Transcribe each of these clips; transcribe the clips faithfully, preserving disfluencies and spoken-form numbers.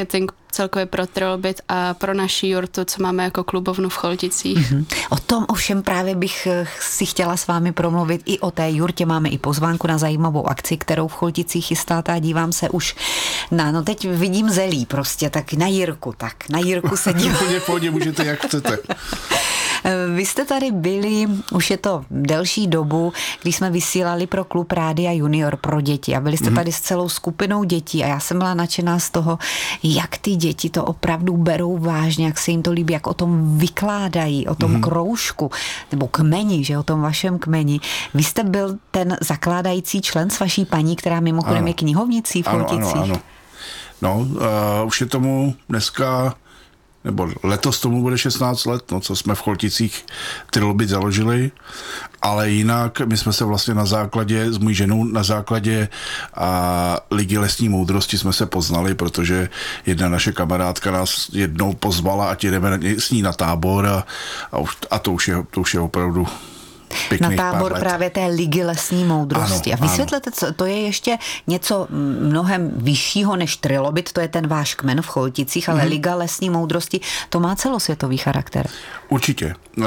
marketing celkově pro Trilobit a pro naši jurtu, co máme jako klubovnu v Cholticích. Mm-hmm. O tom ovšem právě bych si chtěla s vámi promluvit. I o té jurtě máme i pozvánku na zajímavou akci, kterou v Cholticích chystáte a dívám se už na, no teď vidím zelí prostě, tak na Jirku, tak na Jirku se dívám. Pohodě, pohodě, můžete jak chcete. Vy jste tady byli, už je to delší dobu, když jsme vysílali pro klub Rádia Junior pro děti a byli jste tady s celou skupinou dětí a já jsem byla nadšená z toho, jak ty děti to opravdu berou vážně, jak se jim to líbí, jak o tom vykládají, o tom mm-hmm. kroužku, nebo kmeni, že o tom vašem kmeni. Vy jste byl ten zakládající člen s vaší paní, která mimochodem ano. je knihovnicí v Cholticích. Ano, ano, ano. No, uh, už je tomu dneska nebo letos tomu bude šestnáct let, no, co jsme v Cholticích Trilobit založili, ale jinak my jsme se vlastně na základě, s mojí ženou na základě a Ligy lesní moudrosti jsme se poznali, protože jedna naše kamarádka nás jednou pozvala, ať jdeme s ní na tábor a, a, už, a to, už je, to už je opravdu na tábor právě té Ligy lesní moudrosti. Ano, a vysvětlete, co to je ještě něco mnohem vyššího než Trilobit, to je ten váš kmen v Cholticích, ale mm-hmm. Liga lesní moudrosti, to má celosvětový charakter. Určitě. Uh...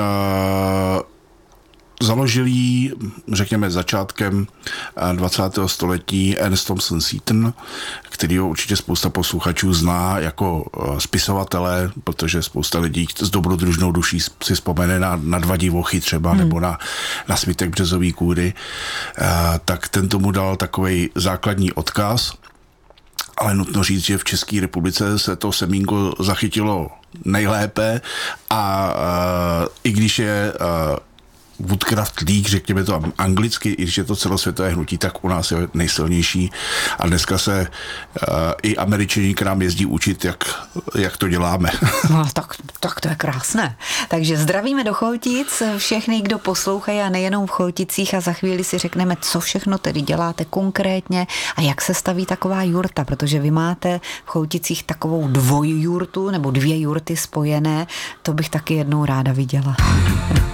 Založil ji, řekněme, začátkem dvacátého století Ernst Thompson Seton, který ho určitě spousta posluchačů zná jako spisovatele, protože spousta lidí s dobrodružnou duší si vzpomene na, na Dva divochy třeba, hmm. nebo na, na Svitek březový kůry. Tak ten tomu dal takovej základní odkaz, ale nutno říct, že v České republice se to semínko zachytilo nejlépe a, a i když je a, Woodcraft League, řekněme to anglicky, i když je to celosvětové hnutí, tak u nás je nejsilnější a dneska se uh, i Američané k nám jezdí učit, jak, jak to děláme. No, tak, tak to je krásné. Takže zdravíme do Choltic všechny, kdo poslouchají a nejenom v Cholticích a za chvíli si řekneme, co všechno tedy děláte konkrétně a jak se staví taková jurta, protože vy máte v Cholticích takovou dvojjurtu nebo dvě jurty spojené, to bych taky jednou ráda viděla.